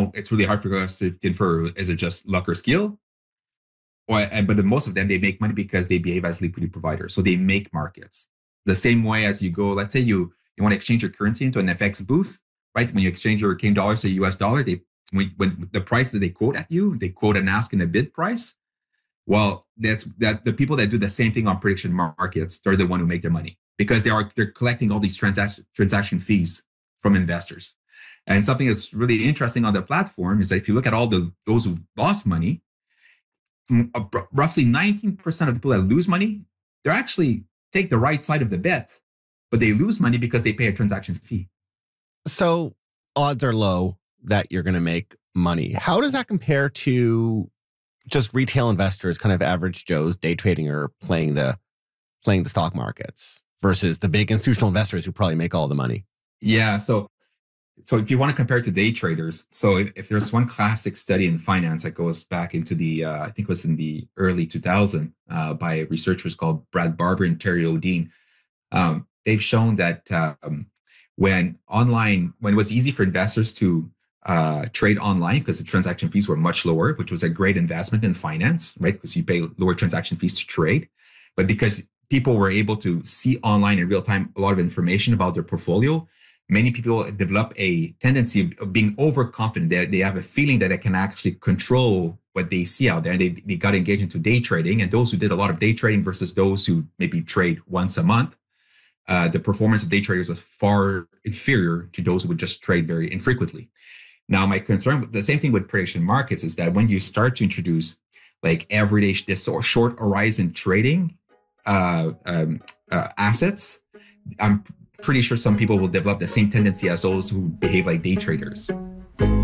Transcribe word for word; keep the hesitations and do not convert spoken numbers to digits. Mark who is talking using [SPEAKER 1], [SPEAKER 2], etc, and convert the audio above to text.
[SPEAKER 1] don't, it's really hard for us to infer, is it just luck or skill? Or, and, but the, most of them, they make money because they behave as liquidity providers. So they make markets. The same way as you go, let's say you, you want to exchange your currency into an F X booth, right? When you exchange your Canadian dollars to U S dollar, they, when, when the price that they quote at you, they quote an ask and a bid price. Well, that's that the people that do the same thing on prediction markets, they're the one who make their money because they are, they're collecting all these transaction transaction fees from investors. And something that's really interesting on the platform is that if you look at all the those who lost money, roughly nineteen percent of people that lose money, they're actually take the right side of the bet, but they lose money because they pay a transaction fee.
[SPEAKER 2] So odds are low that you're going to make money. How does that compare to just retail investors, kind of average Joes, day trading or playing the playing the stock markets versus the big institutional investors who probably make all the money?
[SPEAKER 1] Yeah. So, so if you want to compare it to day traders, so if, if there's one classic study in finance that goes back into the, uh, I think it was in the early two thousands uh, by researchers called Brad Barber and Terry O'Dean, um, they've shown that um, when online, when it was easy for investors to uh, trade online because the transaction fees were much lower, which was a great investment in finance, right? Because you pay lower transaction fees to trade, but because people were able to see online in real time a lot of information about their portfolio, many people develop a tendency of being overconfident. They, they have a feeling that they can actually control what they see out there. And they, they got engaged into day trading. And those who did a lot of day trading versus those who maybe trade once a month, uh, the performance of day traders was far inferior to those who would just trade very infrequently. Now, my concern, the same thing with prediction markets, is that when you start to introduce like everyday, this short horizon trading uh, um, uh, assets, I'm pretty sure some people will develop the same tendency as those who behave like day traders.